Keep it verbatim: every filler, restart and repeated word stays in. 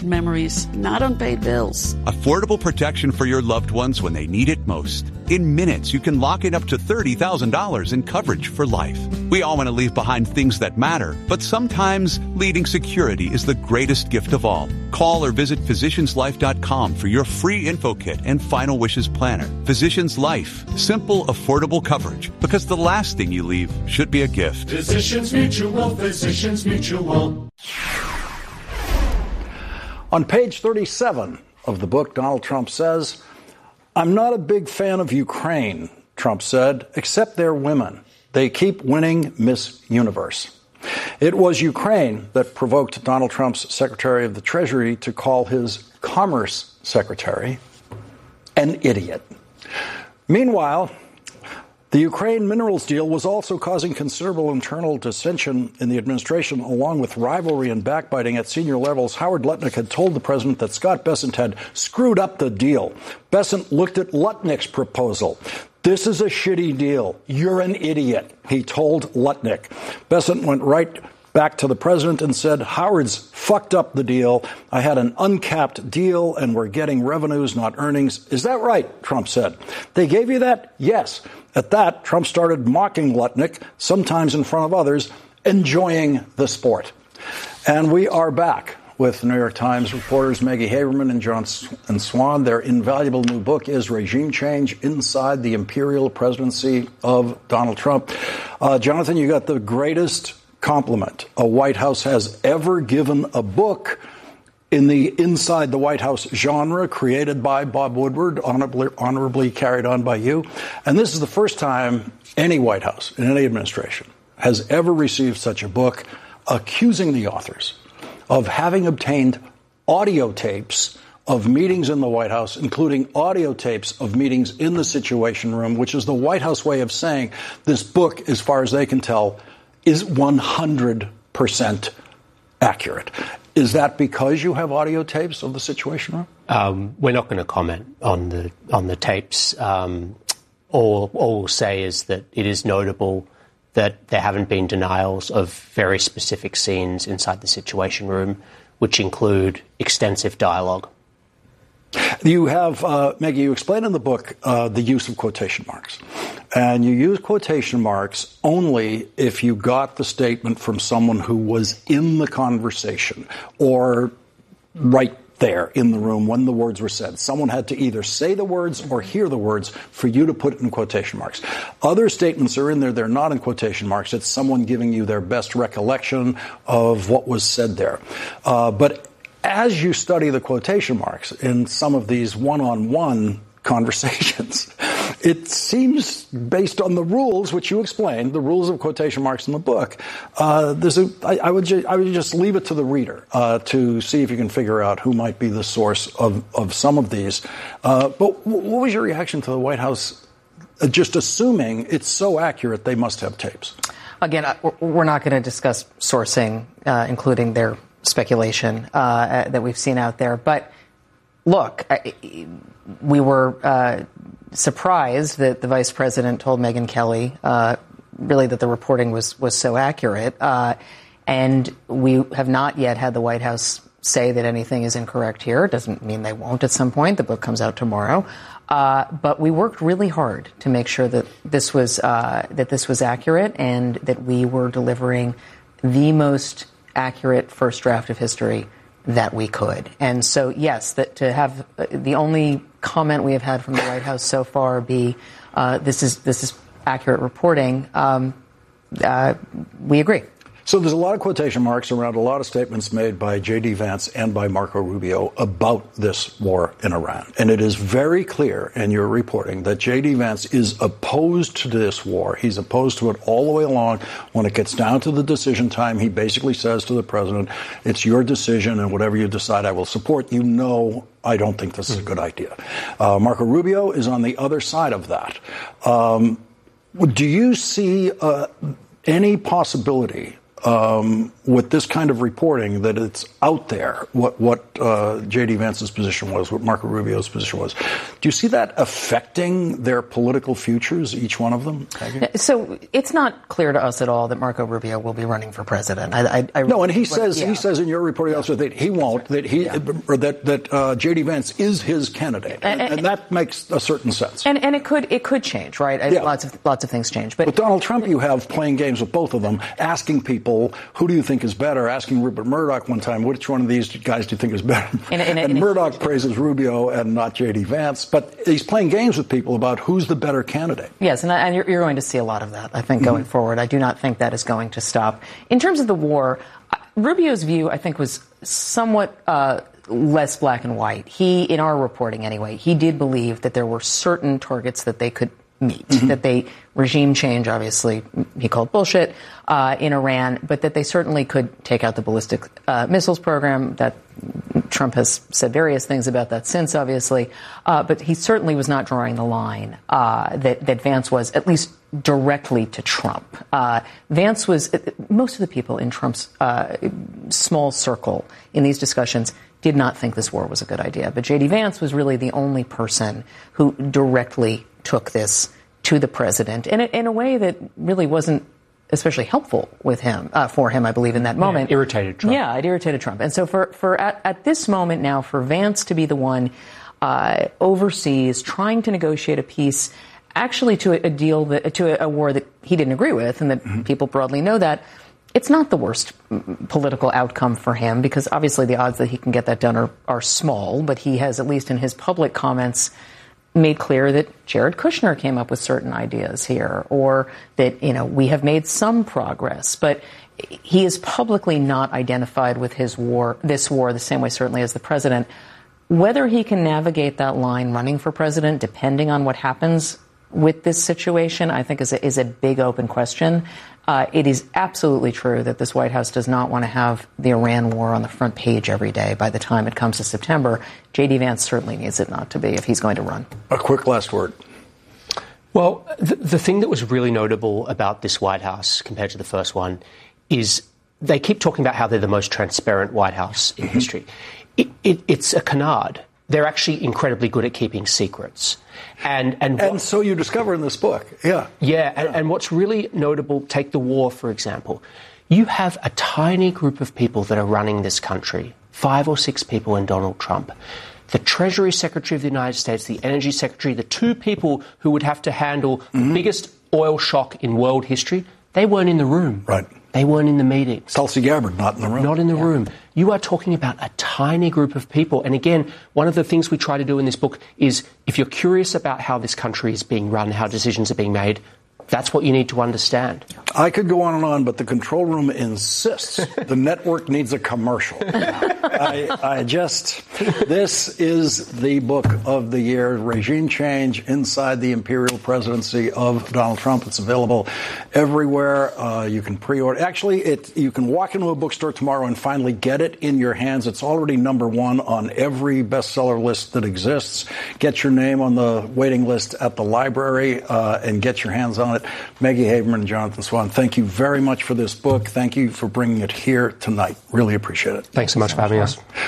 memories, not unpaid bills. Affordable protection for your loved ones when they need it most. In minutes, you can lock in up to thirty thousand dollars in coverage for life. We all want to leave behind things that matter, but sometimes leading security is the greatest gift of all. Call or visit physicians life dot com for your free info kit and Final Wishes planner. Physicians Life. Simple, affordable coverage, because the last thing you leave should be a gift. Physicians Mutual, Physicians Mutual. On page thirty-seven of the book, Donald Trump says, "I'm not a big fan of Ukraine," Trump said, "except they're women. They keep winning Miss Universe." It was Ukraine that provoked Donald Trump's Secretary of the Treasury to call his Commerce Secretary an idiot. Meanwhile, the Ukraine minerals deal was also causing considerable internal dissension in the administration, along with rivalry and backbiting at senior levels. Howard Lutnick had told the president that Scott Bessent had screwed up the deal. Bessent looked at Lutnick's proposal. "This is a shitty deal. You're an idiot," he told Lutnick. Bessent went right back to the president and said, "Howard's fucked up the deal. I had an uncapped deal and we're getting revenues, not earnings." "Is that right?" Trump said. "They gave you that?" "Yes." At that, Trump started mocking Lutnick, sometimes in front of others, enjoying the sport. And we are back with New York Times reporters Maggie Haberman and John and Swan. Their invaluable new book is Regime Change Inside the Imperial Presidency of Donald Trump. Uh, Jonathan, you got the greatest compliment a White House has ever given a book in the Inside the White House genre, created by Bob Woodward, honorably, honorably carried on by you. And this is the first time any White House in any administration has ever received such a book, accusing the authors of having obtained audio tapes of meetings in the White House, including audio tapes of meetings in the Situation Room, which is the White House way of saying this book, as far as they can tell, is one hundred percent accurate. Is that because you have audio tapes of the Situation Room? Um, we're not going to comment on the on the tapes. Um, all, all we'll say is that it is notable that there haven't been denials of very specific scenes inside the Situation Room, which include extensive dialogue. You have, uh, Maggie, you explain in the book uh, the use of quotation marks. And you use quotation marks only if you got the statement from someone who was in the conversation or right there in the room when the words were said. Someone had to either say the words or hear the words for you to put it in quotation marks. Other statements are in there, they're not in quotation marks. It's someone giving you their best recollection of what was said there. Uh, but as you study the quotation marks in some of these one-on-one conversations, it seems, based on the rules, which you explained, the rules of quotation marks in the book, uh, there's a, I, I, would ju- I would just leave it to the reader uh, to see if you can figure out who might be the source of, of some of these. Uh, but w- what was your reaction to the White House uh, just assuming it's so accurate they must have tapes? Again, we're not going to discuss sourcing, uh, including their speculation uh, that we've seen out there. But look, I, we were uh, surprised that the vice president told Megyn Kelly uh, really that the reporting was, was so accurate. Uh, and we have not yet had the White House say that anything is incorrect here. It doesn't mean they won't at some point. The book comes out tomorrow. Uh, but we worked really hard to make sure that this was uh, that this was accurate and that we were delivering the most accurate first draft of history that we could. And so, yes, that to have uh, the only comment we have had from the White House so far be uh, this is this is accurate reporting. Um, uh, we agree. So there's a lot of quotation marks around a lot of statements made by J D. Vance and by Marco Rubio about this war in Iran. And it is very clear in your reporting that J D. Vance is opposed to this war. He's opposed to it all the way along. When it gets down to the decision time, he basically says to the president, it's your decision, and whatever you decide, I will support. You know, I don't think this is a good idea. Uh, Marco Rubio is on the other side of that. Um, do you see uh, any possibility Um, with this kind of reporting that it's out there, what, what uh, J D. Vance's position was, what Marco Rubio's position was. Do you see that affecting their political futures, each one of them? So it's not clear to us at all that Marco Rubio will be running for president. I, I, I no, and he says yeah. he says in your reporting also that he won't, that he yeah. or that that uh, J D. Vance is his candidate, and, and, and that makes a certain sense. And, and it could it could change, right? Yeah. Lots of lots of things change. But with Donald Trump, you have playing games with both of them, asking people who do you think is better. Asking Rupert Murdoch one time, which one of these guys do you think is better? In a, in a, and Murdoch a, praises Rubio and not J D. Vance, but he's playing games with people about who's the better candidate. Yes, and, I, and you're, you're going to see a lot of that, I think, going mm-hmm. forward. I do not think that is going to stop. In terms of the war, Rubio's view, I think, was somewhat uh, less black and white. He, in our reporting anyway, he did believe that there were certain targets that they could meet, mm-hmm. that they, regime change, obviously, he called bullshit, uh, in Iran, but that they certainly could take out the ballistic uh, missiles program. That Trump has said various things about that since, obviously, uh, but he certainly was not drawing the line uh, that, that Vance was, at least directly to Trump. Uh, Vance was, most of the people in Trump's uh, small circle in these discussions did not think this war was a good idea. But J D. Vance was really the only person who directly took this to the president in a, in a way that really wasn't especially helpful with him, uh, for him, I believe, in that moment. Yeah, irritated Trump. Yeah, it irritated Trump. And so for, for at, at this moment now, for Vance to be the one uh, overseas trying to negotiate a peace, actually to a, a deal, that, to a, a war that he didn't agree with, and that mm-hmm. people broadly know that, it's not the worst political outcome for him, because obviously the odds that he can get that done are, are small, but he has, at least in his public comments, made clear that Jared Kushner came up with certain ideas here, or that, you know, we have made some progress. But he is publicly not identified with his war, this war, the same way certainly as the president. Whether he can navigate that line running for president, depending on what happens with this situation, I think is a, is a big open question. Uh, it is absolutely true that this White House does not want to have the Iran war on the front page every day by the time it comes to September. J D. Vance certainly needs it not to be if he's going to run. A quick last word. Well, the, the thing that was really notable about this White House compared to the first one is they keep talking about how they're the most transparent White House in history. It, it, it's a canard. They're actually incredibly good at keeping secrets. And and, what, and so you discover in this book, yeah. Yeah, and, and what's really notable, take the war, for example. You have a tiny group of people that are running this country, five or six people in Donald Trump. The Treasury Secretary of the United States, the Energy Secretary, the two people who would have to handle mm-hmm. the biggest oil shock in world history, they weren't in the room. Right. They weren't in the meetings. Tulsi Gabbard, not in the room. Not in the yeah. room. You are talking about a tiny group of people. And again, one of the things we try to do in this book is if you're curious about how this country is being run, how decisions are being made, that's what you need to understand. I could go on and on, but the control room insists the network needs a commercial. I, I just, this is the book of the year, Regime Change Inside the Imperial Presidency of Donald Trump. It's available everywhere. Uh, you can pre-order. Actually, it, you can walk into a bookstore tomorrow and finally get it in your hands. It's already number one on every bestseller list that exists. Get your name on the waiting list at the library uh, and get your hands on it. Maggie Haberman and Jonathan Swan, thank you very much for this book. Thank you for bringing it here tonight. Really appreciate it. Thanks so much for having us.